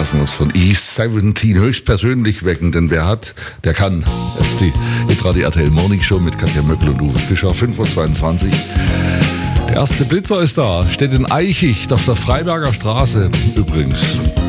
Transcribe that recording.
lassen uns von E17 höchstpersönlich wecken, denn wer hat, der kann. Das ist die Hitradio RTL Morning Show mit Katja Möckel und Uwe Fischer, 5:22 Uhr. Der erste Blitzer ist da, steht in Eichicht auf der Freiberger Straße übrigens.